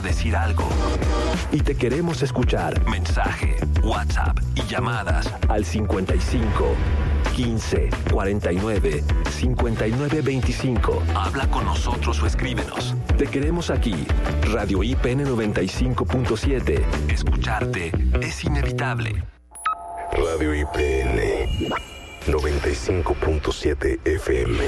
decir algo. Y te queremos escuchar. Mensaje, WhatsApp y llamadas al 55 15 49 59 25. Habla con nosotros o escríbenos. Te queremos aquí. Radio IPN 95.7. Escucharte es inevitable. Radio IPN 95.7 FM.